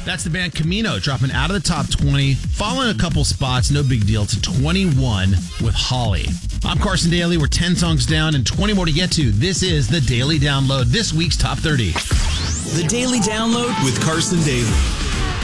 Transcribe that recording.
That's the band Camino, dropping out of the top 20, falling a couple spots, no big deal, to 21 with Holly. I'm Carson Daly. We're 10 songs down and 20 more to get to. This is the Daily Download, this week's Top 30. The Daily Download with Carson Daly.